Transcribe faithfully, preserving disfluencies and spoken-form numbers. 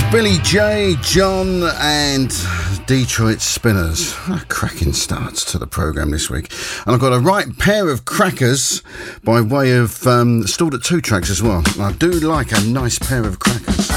Billy J, John and Detroit Spinners. A cracking start to the programme this week. And I've got a right pair of crackers by way of um, stored at two tracks as well. I do like a nice pair of crackers.